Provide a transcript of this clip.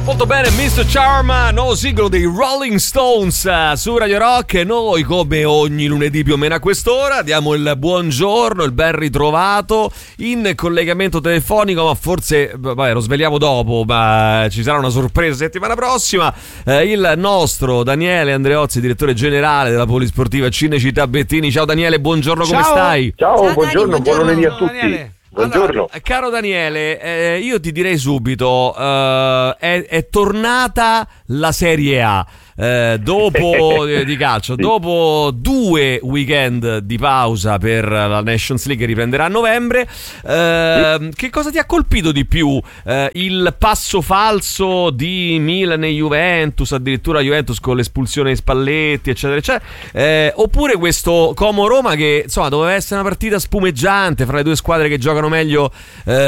Molto bene, Mr. Charm, nuovo singolo dei Rolling Stones su Radio Rock. E noi, come ogni lunedì più o meno a quest'ora, diamo il buongiorno, il ben ritrovato in collegamento telefonico, ma forse vabbè, lo sveliamo dopo, ma ci sarà una sorpresa settimana prossima. Il nostro Daniele Andreozzi, direttore generale della Polisportiva Cinecittà Bettini. Ciao Daniele, buongiorno, come stai? Ciao, buongiorno, buon lunedì a tutti. Daniele. Buongiorno. Allora, caro Daniele, io ti direi subito, è tornata la Serie A. Dopo di calcio, sì. Dopo 2 weekend di pausa per la Nations League che riprenderà a novembre, sì. Che cosa ti ha colpito di più? Il passo falso di Milan e Juventus, addirittura Juventus con l'espulsione di Spalletti, eccetera, eccetera, oppure questo Como Roma che insomma doveva essere una partita spumeggiante fra le due squadre che giocano meglio